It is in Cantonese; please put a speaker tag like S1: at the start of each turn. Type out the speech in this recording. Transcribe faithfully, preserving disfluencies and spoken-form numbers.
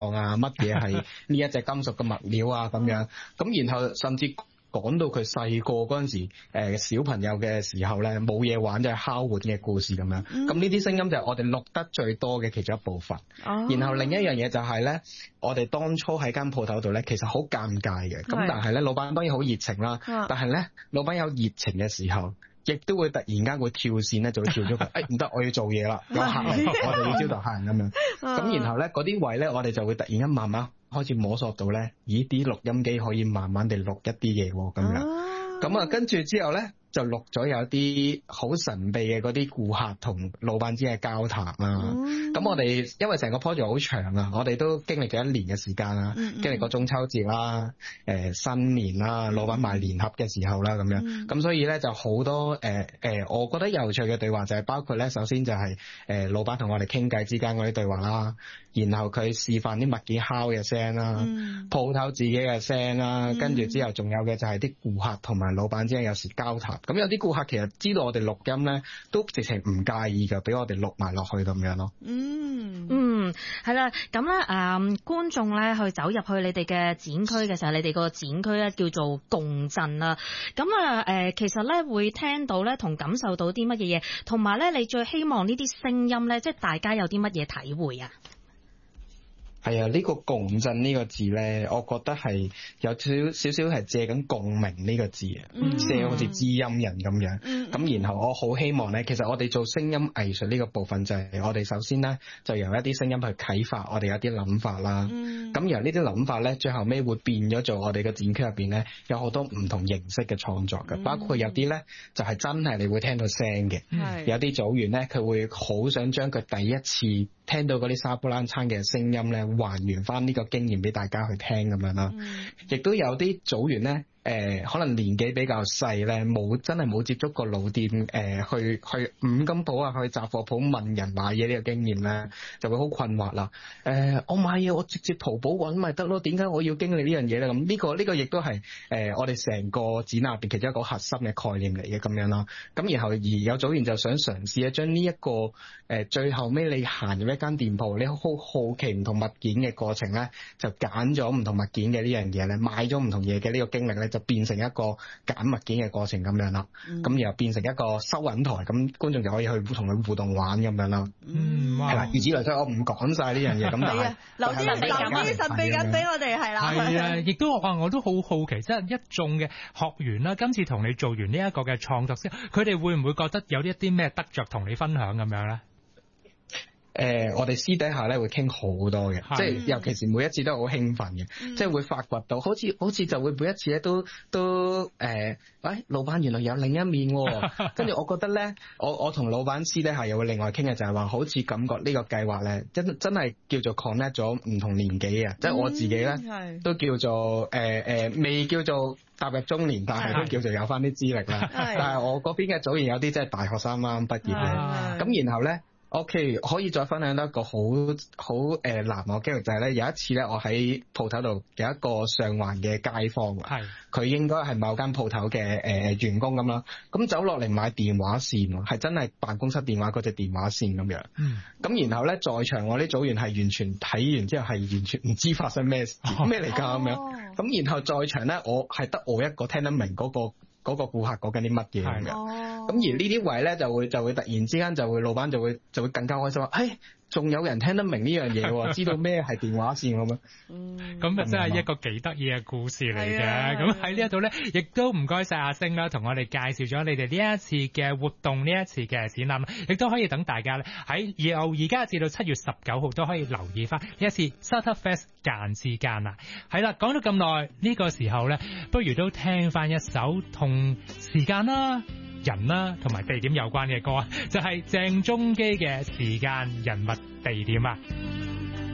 S1: 啊，乜嘢係呢一隻金屬嘅物料啊咁樣，咁然後甚至講到佢細個嗰陣時，誒、呃、小朋友嘅時候咧，冇嘢玩就係敲碗嘅故事咁樣。咁呢啲聲音就係我哋錄得最多嘅其中一部分。哦、然後另一樣嘢就係咧，我哋當初喺間鋪頭度咧，其實好尷尬嘅。咁但係咧，老闆當然好熱情啦。但係咧，老闆有熱情嘅時候，亦都會突然間會跳線咧，就會跳咗佢。誒唔得，我要做嘢啦，有客人，我哋要招待客人咁樣。咁然後咧，嗰啲位咧，我哋就會突然間慢慢開始摸索到咧，咦啲錄音機可以慢慢地錄一啲嘢喎，咁樣，咁啊跟住之後咧就錄咗有啲好神秘嘅嗰啲顧客同老闆之間嘅交談啦。咁、嗯、我哋因為成個 project 好長啊，我哋都經歷咗一年嘅時間啦，嗯嗯經歷過中秋節啦、誒、呃、新年啦、老闆賣年盒嘅時候啦咁樣，咁、嗯、所以咧就好多誒誒、呃呃，我覺得有趣嘅對話就係包括咧，首先就係、是、誒、呃、老闆同我哋傾偈之間嗰啲對話啦。然後佢示範啲物件敲嘅聲啦，鋪頭、嗯、自己嘅聲啦，跟住之後仲有嘅就係啲顧客同埋老闆之間有時交談。咁有啲顧客其實知道我哋錄音咧，都直情唔介意㗎，俾我哋錄埋落去咁樣咯。嗯
S2: 嗯，係啦，咁咧誒觀眾咧去走入去你哋嘅展區嘅時候，你哋個展區咧叫做共振啦。咁啊誒，其實咧會聽到咧同感受到啲乜嘢嘢，同埋咧你最希望呢啲聲音咧，即係大家有啲乜嘢體會啊？
S1: 係啊，呢、這個共振呢個字咧，我覺得係有少少少係借緊共鳴呢個字啊，即係好似知音人咁樣。咁、嗯、然後我好希望咧，其實我哋做聲音藝術呢個部分就係我哋首先咧就由一啲聲音去啟發我哋有啲諗法啦。咁、嗯、由呢啲諗法咧，最後尾會變咗做我哋嘅展區入邊咧，有好多唔同形式嘅創作嘅，嗯、包括有啲咧就係、是、真係你會聽到聲嘅，嗯、有啲組員咧佢會好想將佢第一次聽到嗰啲沙煲罌罉嘅聲音咧，還原翻呢個經驗俾大家去聽咁樣啦。亦、嗯、都有啲組員咧，誒、呃、可能年紀比較細咧，冇真係冇接觸過老店，誒、呃、去去五金鋪啊，去雜貨鋪問人買嘢呢個經驗咧，就會好困惑啦。誒、呃、我買嘢我直接淘寶揾咪得咯，點解我要經歷呢樣嘢咧？咁呢、這個呢、這個亦都係誒我哋成個展覽入邊其中一個核心嘅概念嚟嘅咁樣啦。咁然後而有組員就想嘗試咧，將呢一個誒、呃、最後尾你行入一間店鋪，你好好奇唔同物件嘅過程咧，就揀咗唔同物件嘅呢樣嘢咧，買咗唔同嘢嘅呢個經歷咧，就變成一個揀物件嘅過程咁樣啦。咁、嗯、然後變成一個收銀台，咁觀眾就可以去同佢互動玩咁樣啦。嗯，係啦，如此類推，我唔講晒呢樣嘢。咁但係
S3: 留啲留啲神秘感俾我哋係啦。
S4: 係啊，亦都啊，我都好好奇，即係一眾嘅學員啦，今次同你做完呢一個嘅創作之後，佢哋會唔會覺得有一啲咩得着同你分享咁樣咧？
S1: 誒、呃，我哋私底下咧會傾好多嘅，即係尤其是每一次都好興奮嘅，嗯、即係會發掘到，好似好似就會每一次咧都都誒，喂、呃，老闆原來有另一面喎。跟住我覺得咧，我我同老闆私底下又會另外傾嘅就係話，好似感覺呢個計劃咧，真真係叫做 connect 咗唔同年紀啊，嗯、即係我自己咧都叫做誒誒、呃，未叫做踏入中年，但係都叫做有翻啲資歷啦。但係我嗰邊嘅組員有啲即係大學生啱啱畢業咧，咁然後咧。OK，可以再分享到一個好好誒難忘經歷，就係咧有一次咧，我喺鋪頭度有一個上環嘅街坊，係佢應該係某間鋪頭嘅誒員工咁啦，咁走落嚟買電話線，係真係辦公室電話嗰隻電話線咁樣。嗯，咁然後咧在場我啲組員係完全睇完之後係完全唔知發生咩事咩嚟㗎咁樣，咁然後在場咧我係得我一個聽得明嗰個。嗰個顧客講緊啲乜嘢咁樣，咁、哦、而呢啲位咧就會就會突然之間就會老闆就會就會更加開心話，誒仲有人聽得明呢樣嘢喎，知道咩係電話線咁樣。嗯，咁啊真係一個幾得意嘅故事嚟嘅。咁喺呢一度咧，亦都唔該晒阿星啦，同我哋介紹咗你哋呢一次嘅活動，呢一次嘅展覽，亦都可以等大家咧喺由而家至到七月十九號都可以留意翻呢一次 Startup Fest 間之間啦。係啦，講咗咁耐，呢、呢個時候咧，不如都聽翻一首同時間啦、人啦同埋地點有關嘅歌，就係鄭中基嘅時間人物地點啊。